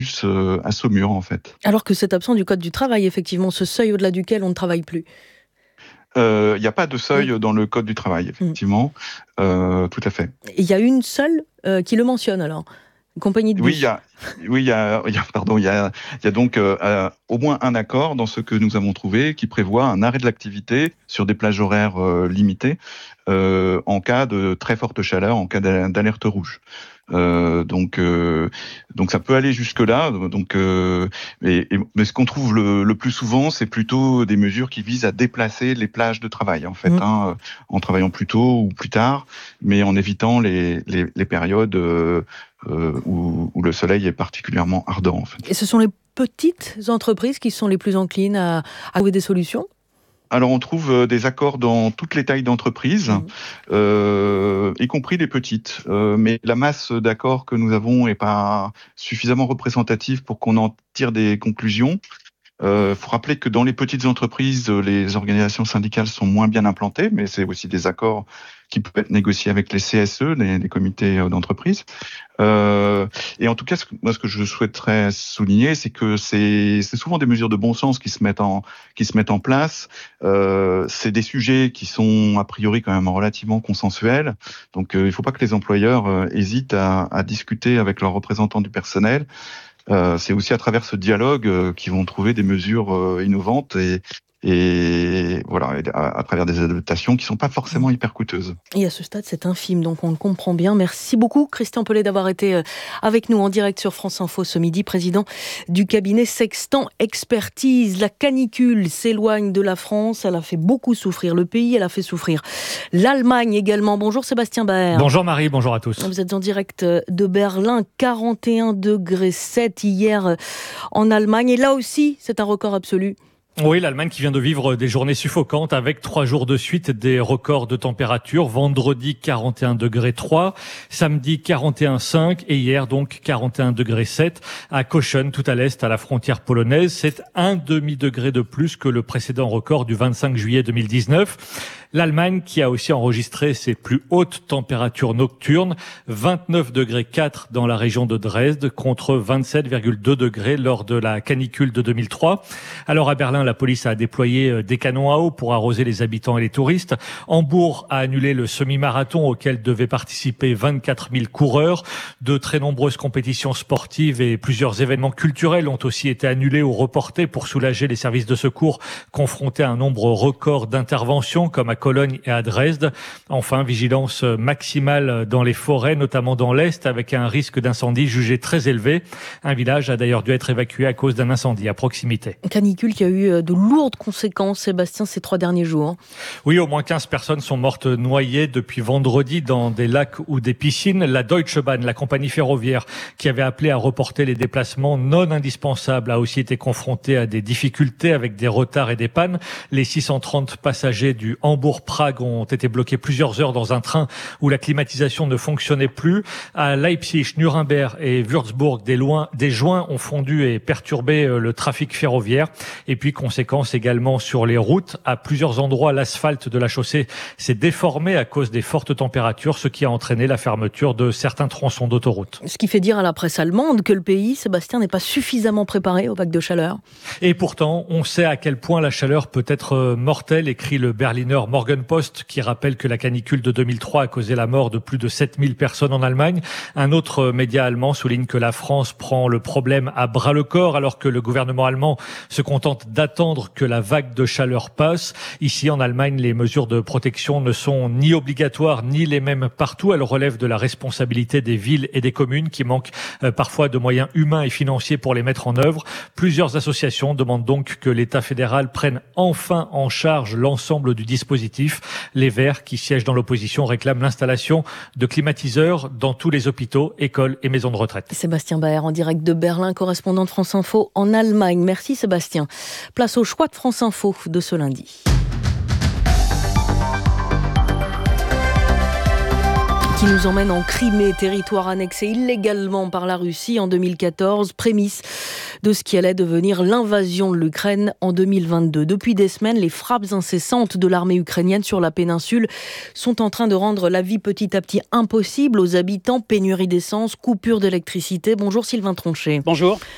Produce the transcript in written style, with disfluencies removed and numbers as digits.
à Saumur, en fait. Alors que c'est absent du Code du travail, effectivement, ce seuil au-delà duquel on ne travaille plus. Il n'y a pas de seuil Oui. dans le Code du travail, effectivement. Tout à fait. Il y a une seule qui le mentionne, alors. Une compagnie de Oui, bus. il y a donc au moins un accord dans ce que nous avons trouvé qui prévoit un arrêt de l'activité sur des plages horaires limitées en cas de très forte chaleur, en cas d'alerte rouge. Donc ça peut aller jusque-là. Mais ce qu'on trouve le plus souvent, c'est plutôt des mesures qui visent à déplacer les plages de travail, en fait, en travaillant plus tôt ou plus tard, mais en évitant les périodes où le soleil est particulièrement ardent, en fait. Et ce sont les petites entreprises qui sont les plus enclines à trouver des solutions ? Alors, on trouve des accords dans toutes les tailles d'entreprises, y compris les petites. Mais la masse d'accords que nous avons n'est pas suffisamment représentative pour qu'on en tire des conclusions. Faut rappeler que dans les petites entreprises, les organisations syndicales sont moins bien implantées, mais c'est aussi des accords qui peuvent être négociés avec les CSE, les comités d'entreprise. Et en tout cas, ce que je souhaiterais souligner, c'est que c'est souvent des mesures de bon sens qui se mettent en place. C'est des sujets qui sont a priori quand même relativement consensuels. Donc, il ne faut pas que les employeurs hésitent à discuter avec leurs représentants du personnel. C'est aussi à travers ce dialogue qu'ils vont trouver des mesures innovantes et voilà, à travers des adaptations qui ne sont pas forcément hyper coûteuses. Et à ce stade, c'est infime, donc on le comprend bien. Merci beaucoup, Christian Pellet, d'avoir été avec nous en direct sur France Info ce midi, président du cabinet Sextant Expertise. La canicule s'éloigne de la France, elle a fait beaucoup souffrir le pays, elle a fait souffrir l'Allemagne également. Bonjour Sébastien Baer. Bonjour Marie, bonjour à tous. Vous êtes en direct de Berlin, 41,7 degrés hier en Allemagne. Et là aussi, c'est un record absolu. Oui, l'Allemagne qui vient de vivre des journées suffocantes avec 3 jours de suite des records de température. Vendredi 41,3 degrés, samedi 41,5 et hier donc 41,7 degrés à Cochem, tout à l'est, à la frontière polonaise. C'est 1,5 degré de plus que le précédent record du 25 juillet 2019. L'Allemagne qui a aussi enregistré ses plus hautes températures nocturnes, 29,4 degrés dans la région de Dresde contre 27,2 degrés lors de la canicule de 2003. Alors à Berlin, la police a déployé des canons à eau pour arroser les habitants et les touristes. Hambourg a annulé le semi-marathon auquel devaient participer 24 000 coureurs. De très nombreuses compétitions sportives et plusieurs événements culturels ont aussi été annulés ou reportés pour soulager les services de secours confrontés à un nombre record d'interventions comme à Cologne et à Dresde. Enfin, vigilance maximale dans les forêts, notamment dans l'Est, avec un risque d'incendie jugé très élevé. Un village a d'ailleurs dû être évacué à cause d'un incendie à proximité. Canicule qui a eu de lourdes conséquences, Sébastien, ces 3 derniers jours. Oui, au moins 15 personnes sont mortes noyées depuis vendredi dans des lacs ou des piscines. La Deutsche Bahn, la compagnie ferroviaire, qui avait appelé à reporter les déplacements non indispensables, a aussi été confrontée à des difficultés avec des retards et des pannes. Les 630 passagers du Hambourg-Prague ont été bloqués plusieurs heures dans un train où la climatisation ne fonctionnait plus. À Leipzig, Nuremberg et Würzburg, des joints ont fondu et perturbé le trafic ferroviaire. Et puis, conséquence également sur les routes. À plusieurs endroits, l'asphalte de la chaussée s'est déformé à cause des fortes températures, ce qui a entraîné la fermeture de certains tronçons d'autoroute. Ce qui fait dire à la presse allemande que le pays, Sébastien, n'est pas suffisamment préparé aux vagues de chaleur. Et pourtant, on sait à quel point la chaleur peut être mortelle, écrit le Berliner Morgenpost, qui rappelle que la canicule de 2003 a causé la mort de plus de 7000 personnes en Allemagne. Un autre média allemand souligne que la France prend le problème à bras-le-corps, alors que le gouvernement allemand se contente d'attendre que la vague de chaleur passe. Ici, en Allemagne, les mesures de protection ne sont ni obligatoires, ni les mêmes partout. Elles relèvent de la responsabilité des villes et des communes qui manquent parfois de moyens humains et financiers pour les mettre en œuvre. Plusieurs associations demandent donc que l'État fédéral prenne enfin en charge l'ensemble du dispositif. Les Verts, qui siègent dans l'opposition, réclament l'installation de climatiseurs dans tous les hôpitaux, écoles et maisons de retraite. Sébastien Baer, en direct de Berlin, correspondant de France Info en Allemagne. Merci Sébastien. Place au choix de France Info de ce lundi. Qui nous emmène en Crimée, territoire annexé illégalement par la Russie en 2014, prémisse de ce qui allait devenir l'invasion de l'Ukraine en 2022. Depuis des semaines, les frappes incessantes de l'armée ukrainienne sur la péninsule sont en train de rendre la vie petit à petit impossible aux habitants. Pénurie d'essence, coupure d'électricité. Bonjour Sylvain Tronchet. Bonjour.